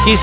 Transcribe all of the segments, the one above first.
Kiss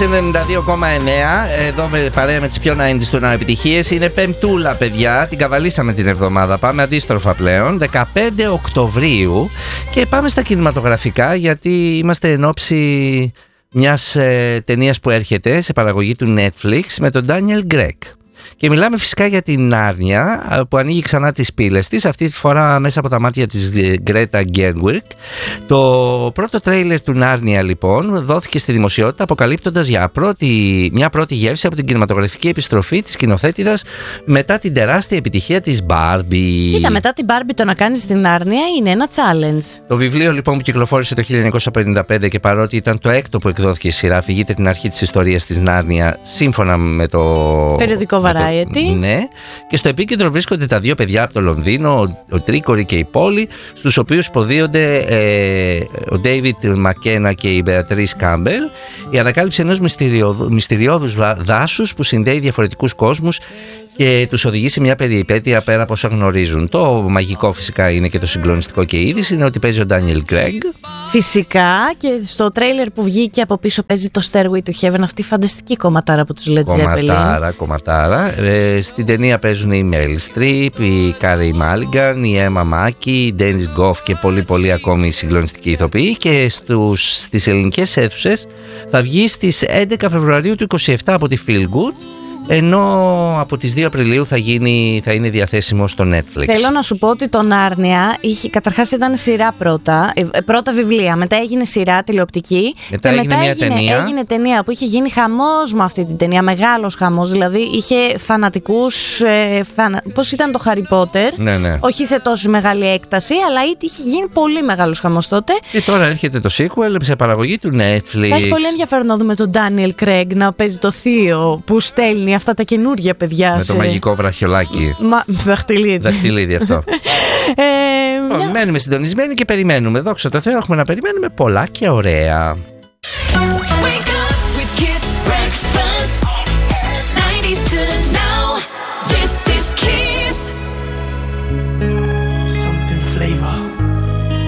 92,9. Εδώ παρέα με τις πιο 90's του επιτυχίες. Είναι πεμπτούλα, παιδιά. Την καβαλήσαμε την εβδομάδα. Πάμε αντίστροφα πλέον. 15 Οκτωβρίου. Και πάμε στα κινηματογραφικά, γιατί είμαστε εν ώψη μιας ταινίας που έρχεται σε παραγωγή του Netflix με τον Daniel Craig. Και μιλάμε φυσικά για την Νάρνια, που ανοίγει ξανά τις πύλες της, αυτή τη φορά μέσα από τα μάτια της Γκρέτα Γκέρουιγκ. Το πρώτο τρέιλερ του Νάρνια, λοιπόν, δόθηκε στη δημοσιότητα, αποκαλύπτοντας μια πρώτη γεύση από την κινηματογραφική επιστροφή της σκηνοθέτηδας μετά την τεράστια επιτυχία της Barbie. Κοίτα, μετά την Barbie το να κάνεις την Νάρνια είναι ένα challenge. Το βιβλίο, λοιπόν, που κυκλοφόρησε το 1955 και παρότι ήταν το έκτο που εκδόθηκε η σειρά, αφηγείται την αρχή της ιστορίας της Νάρνια σύμφωνα με το περιοδικό Variety. Ναι, και στο επίκεντρο βρίσκονται τα δύο παιδιά από το Λονδίνο, ο Τρίκορη και η Πόλη, στους οποίους υποδίονται ο Ντέιβιτ Μακένα και η Μπεατρίς Κάμπελ, η ανακάλυψη ενός μυστηριώδους δάσους που συνδέει διαφορετικούς κόσμους και τους οδηγεί σε μια περιπέτεια πέρα από όσα γνωρίζουν. Το μαγικό φυσικά είναι και το συγκλονιστικό και η είδηση είναι ότι παίζει ο Daniel Craig. Φυσικά, και στο τρέιλερ που βγήκε από πίσω παίζει το Stairway to Heaven, αυτή η φανταστική κομματάρα από τους Led Zeppelin. Κομματάρα. Στην ταινία παίζουν η Meryl Streep, η Carey Mulligan, η Emma Mackey, η Dennis Goff και πολλοί ακόμη συγκλονιστικοί ηθοποιοί. Και στις ελληνικές αίθουσες θα βγει στις 11 Φεβρουαρίου του 2027 από τη Feel Good, ενώ από τις 2 Απριλίου θα είναι διαθέσιμο στο Netflix. Θέλω να σου πω ότι το Νάρνια καταρχάς ήταν σειρά πρώτα βιβλία, μετά έγινε σειρά τηλεοπτική μετά και έγινε έγινε ταινία που είχε γίνει χαμός με αυτή την ταινία, μεγάλος χαμός, δηλαδή είχε φανατικούς, πώς ήταν το Harry Potter, ναι. Όχι σε τόσο μεγάλη έκταση, αλλά είχε γίνει πολύ μεγάλος χαμός τότε. Και τώρα έρχεται το sequel σε παραγωγή του Netflix. Θα έχει πολύ ενδιαφέρον να δούμε τον Daniel Craig να παίζει το θείο που στέλνει αυτά τα καινούργια παιδιά. Με το μαγικό βραχιολάκι. Δαχτυλίδι αυτό. Μένουμε συντονισμένοι και περιμένουμε. Δόξα τω Θεώ, έχουμε να περιμένουμε πολλά και ωραία.